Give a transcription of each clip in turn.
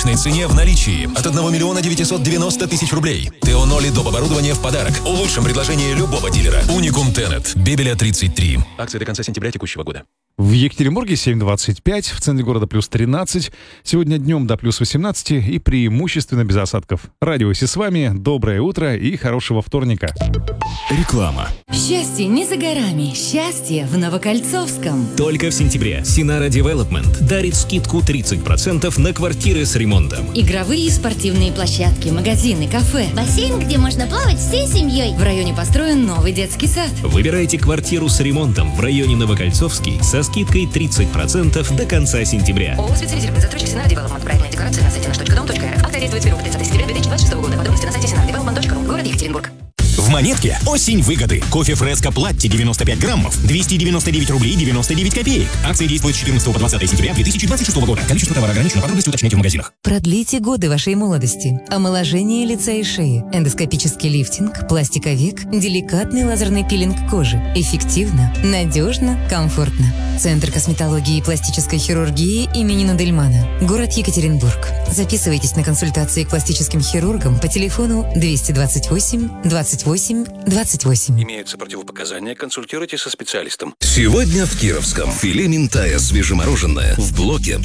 отличной цене в наличии от 1 миллиона 990 тысяч рублей. Теоноли доп. Оборудование в подарок. В лучшем предложении любого дилера. Уникум Тенет. Бебеля 33. Акция до конца сентября текущего года. В Екатеринбурге 7,25, в центре города плюс 13, сегодня днем до плюс 18 и преимущественно без осадков. Радио Си с вами, доброе утро и хорошего вторника. Реклама. Счастье не за горами, счастье в Новокольцовском. Только в сентябре Sinara Development дарит скидку 30% на квартиры с ремонтом. Игровые и спортивные площадки, магазины, кафе. Бассейн, где можно плавать всей семьей. В районе построен новый детский сад. Выбирайте квартиру с ремонтом в районе Новокольцовский со скидкой 30% до конца сентября. ООО «Спецрезервный застройщик Sinara Development». Проектная декларация на сайте наш.дом.рф. Акция действует с 1 по 30 сентября 2026 года. Подробности на сайте sinaradevelopment.ru. Город Екатеринбург. В Монетке осень выгоды. Кофе Фреско Платти 95 граммов. 299 рублей 99 копеек. Акция действует с 14 по 20 сентября 2026 года. Количество товара ограничено. Подробности уточняйте в магазинах. Продлите годы вашей молодости. Омоложение лица и шеи, эндоскопический лифтинг, пластиковик, деликатный лазерный пилинг кожи. Эффективно, надежно, комфортно. Центр косметологии и пластической хирургии имени Нудельмана. Город Екатеринбург. Записывайтесь на консультации к пластическим хирургам по телефону 228 28 28. Имеются противопоказания, консультируйтесь со специалистом. Сегодня в Кировском филе минтая свежемороженое в блоке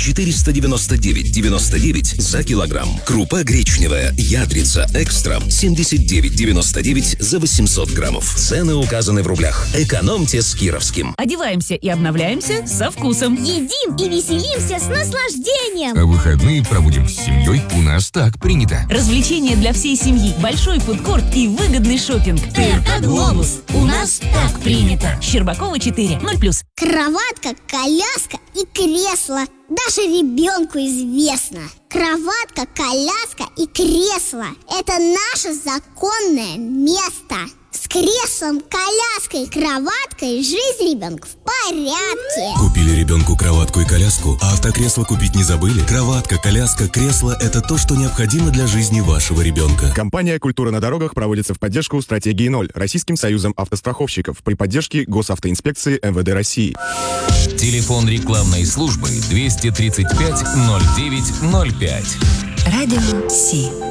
499,99 за килограмм. Крупа гречневая ядрица экстра 79,99 за 800 граммов. Цены указаны в рублях. Экономьте с Кировским. Одеваемся и обновляемся со вкусом. Едим и веселимся с наслаждением. А выходные проводим с семьей. У нас так принято. Развлечения для всей семьи, большой фудкорт и выгодный шопинг. ТРК «Глобус». У нас так принято. Щербакова 4, 0+. Кроватка, коляска и кресло. Даже ребенку известно. Кроватка, коляска и кресло – это наше законное место. С креслом, коляской, кроваткой жизнь ребенка в порядке. Купили ребенку кроватку и коляску, а автокресло купить не забыли? Кроватка, коляска, кресло – это то, что необходимо для жизни вашего ребенка. Компания «Культура на дорогах» проводится в поддержку стратегии 0 Российским союзом автостраховщиков при поддержке Госавтоинспекции МВД России. Телефон рекламной службы 235 09 05. Радио Си.